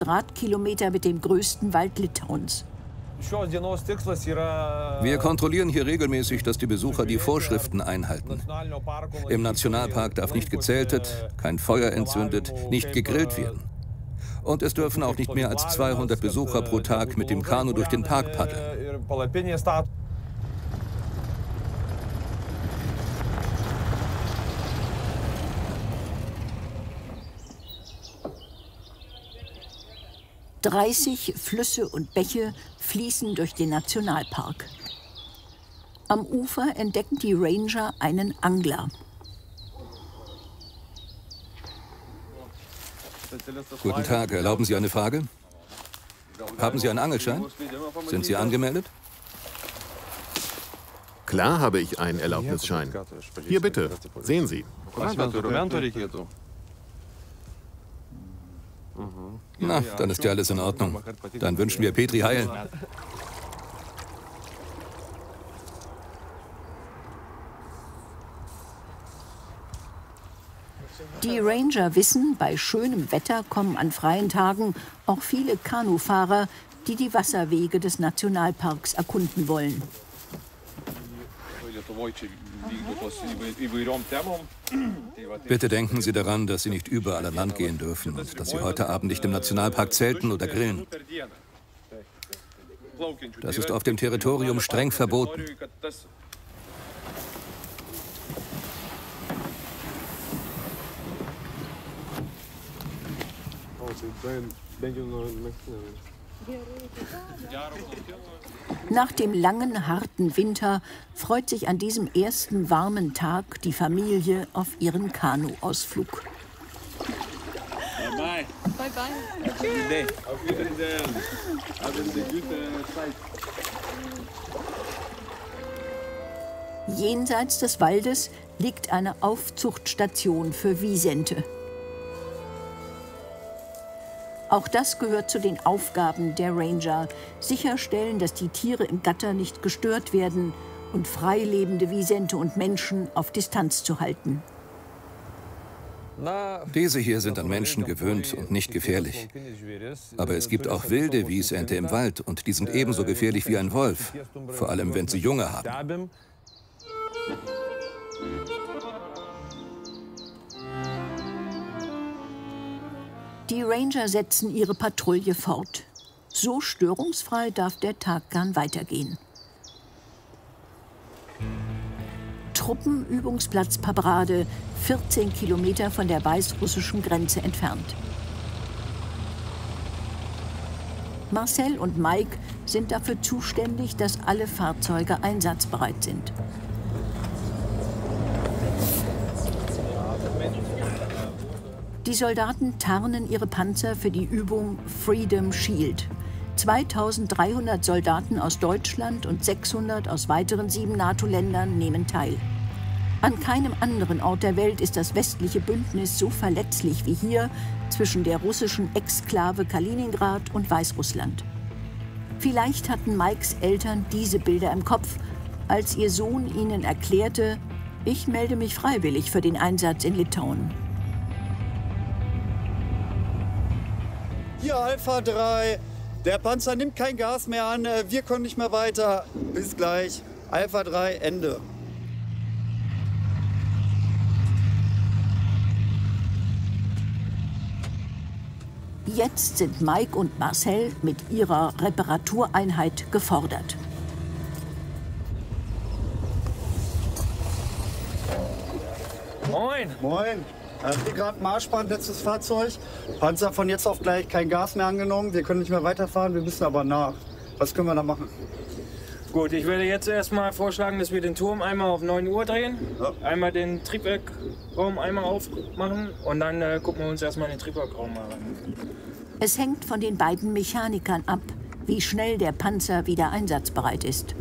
Quadratkilometer mit dem größten Wald Litauens. Wir kontrollieren hier regelmäßig, dass die Besucher die Vorschriften einhalten. Im Nationalpark darf nicht gezeltet, kein Feuer entzündet, nicht gegrillt werden. Und es dürfen auch nicht mehr als 200 Besucher pro Tag mit dem Kanu durch den Park paddeln. 30 Flüsse und Bäche fließen durch den Nationalpark. Am Ufer entdecken die Ranger einen Angler. Guten Tag, erlauben Sie eine Frage? Haben Sie einen Angelschein? Sind Sie angemeldet? Klar habe ich einen Erlaubnisschein. Hier bitte, sehen Sie. Na, dann ist ja alles in Ordnung. Dann wünschen wir Petri Heil. Die Ranger wissen, bei schönem Wetter kommen an freien Tagen auch viele Kanufahrer, die die Wasserwege des Nationalparks erkunden wollen. Bitte denken Sie daran, dass Sie nicht überall an Land gehen dürfen und dass Sie heute Abend nicht im Nationalpark zelten oder grillen. Das ist auf dem Territorium streng verboten. Nach dem langen, harten Winter freut sich an diesem ersten warmen Tag die Familie auf ihren Kanuausflug. Bye bye. Bye bye. Auf Wiedersehen. Haben Sie gute Zeit. Jenseits des Waldes liegt eine Aufzuchtstation für Wisente. Auch das gehört zu den Aufgaben der Ranger. Sicherstellen, dass die Tiere im Gatter nicht gestört werden und freilebende Wisente und Menschen auf Distanz zu halten. Diese hier sind an Menschen gewöhnt und nicht gefährlich. Aber es gibt auch wilde Wisente im Wald und die sind ebenso gefährlich wie ein Wolf, vor allem wenn sie Junge haben. Die Ranger setzen ihre Patrouille fort. So störungsfrei darf der Tag gern weitergehen. Truppenübungsplatz Pabrade, 14 Kilometer von der weißrussischen Grenze entfernt. Marcel und Mike sind dafür zuständig, dass alle Fahrzeuge einsatzbereit sind. Die Soldaten tarnen ihre Panzer für die Übung Freedom Shield. 2300 Soldaten aus Deutschland und 600 aus weiteren 7 NATO-Ländern nehmen teil. An keinem anderen Ort der Welt ist das westliche Bündnis so verletzlich wie hier zwischen der russischen Exklave Kaliningrad und Weißrussland. Vielleicht hatten Mikes Eltern diese Bilder im Kopf, als ihr Sohn ihnen erklärte: Ich melde mich freiwillig für den Einsatz in Litauen. Hier Alpha 3, der Panzer nimmt kein Gas mehr an, wir können nicht mehr weiter. Bis gleich. Alpha 3, Ende. Jetzt sind Mike und Marcel mit ihrer Reparatureinheit gefordert. Moin. Moin. Hier gerade Marschbahn, letztes Fahrzeug. Panzer von jetzt auf gleich kein Gas mehr angenommen. Wir können nicht mehr weiterfahren, wir müssen aber nach. Was können wir da machen? Gut, ich würde jetzt erstmal vorschlagen, dass wir den Turm einmal auf 9 Uhr drehen. Ja. Einmal den Triebwerkraum einmal aufmachen und dann gucken wir uns erstmal den Triebwerkraum mal an. Es hängt von den beiden Mechanikern ab, wie schnell der Panzer wieder einsatzbereit ist.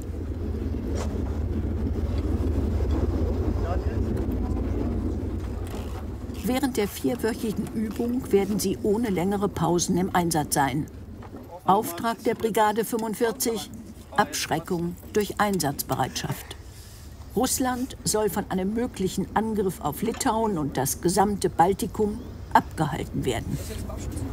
Während der 4-wöchigen Übung werden sie ohne längere Pausen im Einsatz sein. Auftrag der Brigade 45: Abschreckung durch Einsatzbereitschaft. Russland soll von einem möglichen Angriff auf Litauen und das gesamte Baltikum abgehalten werden.